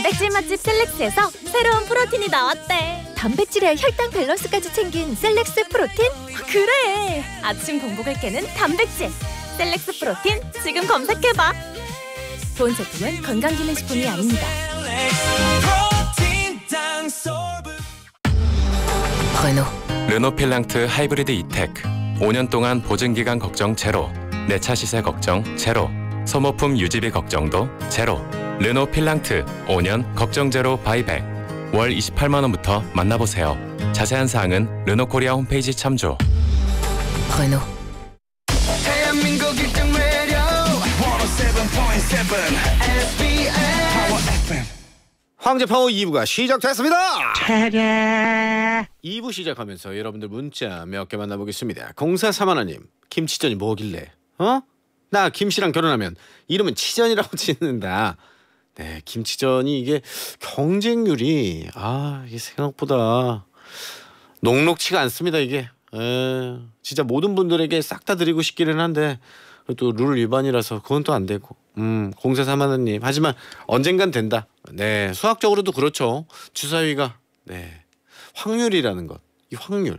단백질 맛집 셀렉스에서 새로운 프로틴이 나왔대. 단백질에 혈당 밸런스까지 챙긴 셀렉스 프로틴? 그래! 아침 공복을 깨는 단백질 셀렉스 프로틴 지금 검색해봐. 본 제품은 건강기능식품이 아닙니다. 르노 필랑트 하이브리드 이테크 5년 동안 보증기간 걱정 제로, 내차 시세 걱정 제로, 소모품 유지비 걱정도 제로. 르노 필랑트 5년 걱정 제로 바이백. 월 28만 원부터 만나보세요. 자세한 사항은 르노 코리아 홈페이지 참조. 르노. 대한민국 1등 매력 107.7 SBS Power FM. 황제 파워 2부가 시작됐습니다. 2부 시작하면서 여러분들 문자 몇 개 만나보겠습니다. 0431님, 김치전이 뭐길래? 나 김씨랑 결혼하면 이름은 치전이라고 짓는다. 네, 김치전이 이게 경쟁률이 이게 생각보다 녹록치가 않습니다. 이게 진짜 모든 분들에게 싹 다 드리고 싶기는 한데 또 룰 위반이라서 그건 또 안 되고. 0431님, 하지만 언젠간 된다. 네, 수학적으로도 그렇죠. 주사위가 확률이라는 것, 이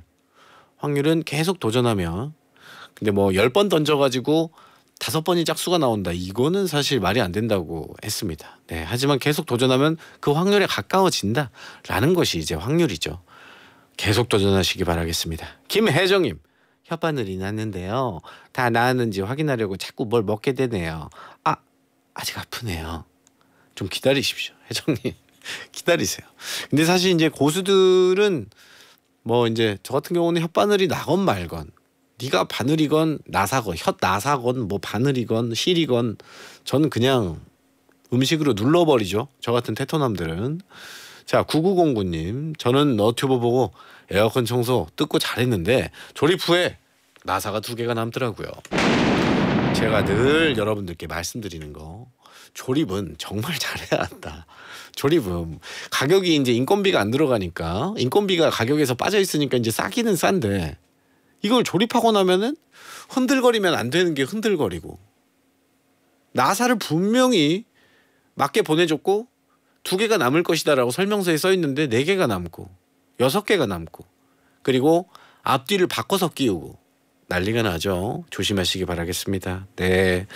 확률은 계속 도전하면, 근데 뭐 10번 던져가지고 5번이 짝수가 나온다, 이거는 사실 말이 안 된다고 했습니다. 네, 하지만 계속 도전하면 그 확률에 가까워진다라는 것이 이제 확률이죠. 계속 도전하시기 바라겠습니다. 김혜정님, 혓바늘이 났는데요, 다 나았는지 확인하려고 자꾸 뭘 먹게 되네요. 아직 아프네요. 좀 기다리십시오, 혜정님. 기다리세요. 근데 사실 이제 고수들은 뭐 이제 저 같은 경우는 혓바늘이 나건 말건, 네가 바늘이건 나사건, 혓나사건 뭐 바늘이건 실이건 저는 그냥 음식으로 눌러버리죠, 저 같은 테토남들은. 자, 9909님, 저는 너튜브 보고 에어컨 청소 뜯고 잘했는데 조립 후에 나사가 2개가 남더라고요. 제가 늘 여러분들께 말씀드리는 거, 조립은 정말 잘해야 한다. 조립은 가격이 이제 인건비가 안 들어가니까, 인건비가 가격에서 빠져 있으니까 이제 싸기는 싼데, 이걸 조립하고 나면은 흔들거리면 안 되는 게 흔들거리고, 나사를 분명히 맞게 보내줬고 2개가 남을 것이다라고 설명서에 써 있는데 4개가 남고 6개가 남고, 그리고 앞뒤를 바꿔서 끼우고 난리가 나죠. 조심하시기 바라겠습니다. 네,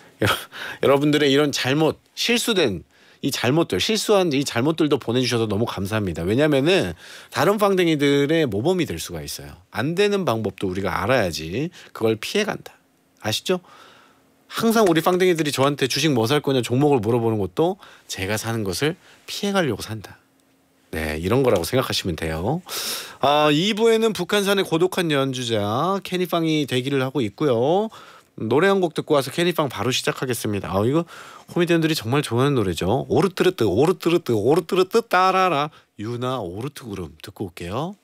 여러분들의 이런 실수한 이 잘못들도 보내주셔서 너무 감사합니다. 왜냐면은 다른 빵댕이들의 모범이 될 수가 있어요. 안 되는 방법도 우리가 알아야지 그걸 피해간다. 아시죠? 항상 우리 빵댕이들이 저한테 주식 뭐 살 거냐 종목을 물어보는 것도 제가 사는 것을 피해가려고 산다. 네, 이런 거라고 생각하시면 돼요. 2부에는 북한산의 고독한 연주자 케니팡이 대기를 하고 있고요. 노래 한 곡 듣고 와서 케니팡 바로 시작하겠습니다. 이거 코미디언들이 정말 좋아하는 노래죠. 오르뜨르뜨 오르뜨르뜨 오르뜨르뜨 따라라 유나 오르트 구름 듣고 올게요.